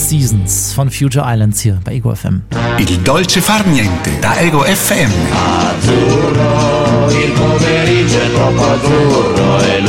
Seasons von Future Islands hier bei Ego FM. Il dolce far niente da Ego FM. Azzurro, il pomeriggio è troppo azzurro e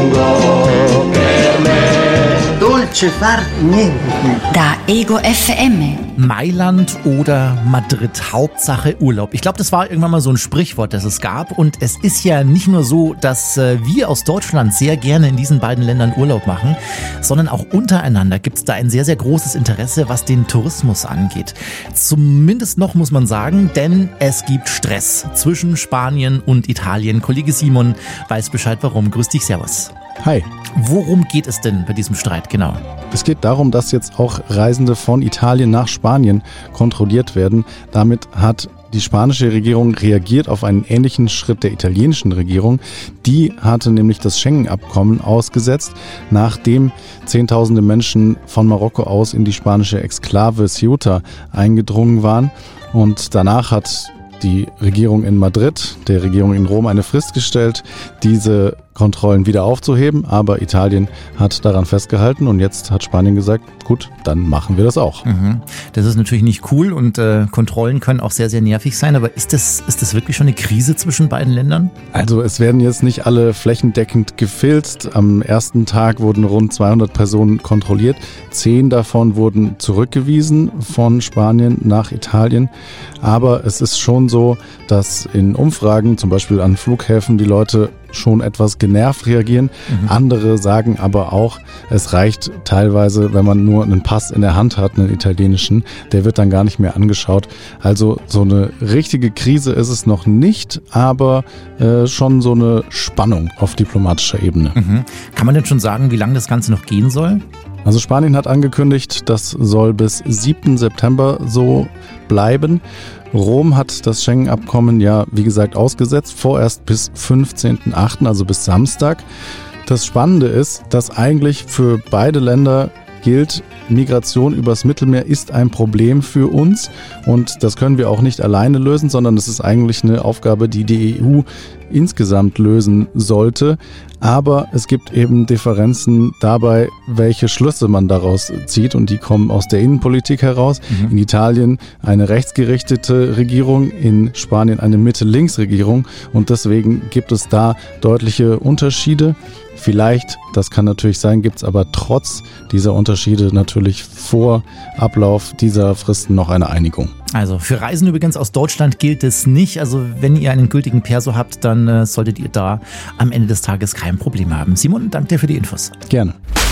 lungo per me. Dolce far niente. Da Ego FM. Mailand oder Madrid, Hauptsache Urlaub. Ich glaube, das war irgendwann mal so ein Sprichwort, das es gab. Und es ist ja nicht nur so, dass wir aus Deutschland sehr gerne in diesen beiden Ländern Urlaub machen, sondern auch untereinander gibt es da ein sehr, sehr großes Interesse, was den Tourismus angeht. Zumindest noch, muss man sagen, denn es gibt Stress zwischen Spanien und Italien. Kollege Simon weiß Bescheid, warum. Grüß dich, servus. Hi. Worum geht es denn bei diesem Streit genau? Es geht darum, dass jetzt auch Reisende von Italien nach Spanien kontrolliert werden. Damit hat die spanische Regierung reagiert auf einen ähnlichen Schritt der italienischen Regierung. Die hatte nämlich das Schengen-Abkommen ausgesetzt, nachdem Zehntausende Menschen von Marokko aus in die spanische Exklave Ceuta eingedrungen waren. Und danach hat die Regierung in Madrid, der Regierung in Rom eine Frist gestellt, diese Kontrollen wieder aufzuheben, aber Italien hat daran festgehalten und jetzt hat Spanien gesagt, gut, dann machen wir das auch. Das ist natürlich nicht cool und Kontrollen können auch sehr, sehr nervig sein, aber ist das wirklich schon eine Krise zwischen beiden Ländern? Also es werden jetzt nicht alle flächendeckend gefilzt. Am ersten Tag wurden rund 200 Personen kontrolliert. 10 davon wurden zurückgewiesen von Spanien nach Italien. Aber es ist schon so, dass in Umfragen, zum Beispiel an Flughäfen, die Leute schon etwas genervt reagieren. Andere sagen aber auch, es reicht teilweise, wenn man nur einen Pass in der Hand hat, einen italienischen, der wird dann gar nicht mehr angeschaut. Also so eine richtige Krise ist es noch nicht, aber schon so eine Spannung auf diplomatischer Ebene. Kann man denn schon sagen, wie lange das Ganze noch gehen soll? Also Spanien hat angekündigt, das soll bis 7. September so bleiben. Rom hat das Schengen-Abkommen ja, wie gesagt, ausgesetzt, vorerst bis 15.8., also bis Samstag. Das Spannende ist, dass eigentlich für beide Länder gilt, Migration übers Mittelmeer ist ein Problem für uns und das können wir auch nicht alleine lösen, sondern es ist eigentlich eine Aufgabe, die die EU insgesamt lösen sollte. Aber es gibt eben Differenzen dabei, welche Schlüsse man daraus zieht und die kommen aus der Innenpolitik heraus. In Italien eine rechtsgerichtete Regierung, in Spanien eine Mitte-Links-Regierung und deswegen gibt es da deutliche Unterschiede. Vielleicht, das kann natürlich sein, gibt es aber trotz dieser Unterschiede natürlich vor Ablauf dieser Fristen noch eine Einigung. Also für Reisen übrigens aus Deutschland gilt es nicht. Also wenn ihr einen gültigen Perso habt, dann solltet ihr da am Ende des Tages kein Problem haben. Simon, danke dir für die Infos. Gerne.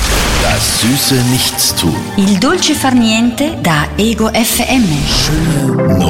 Das süße Nichtstun. Il dolce far niente da Ego FM. Schöne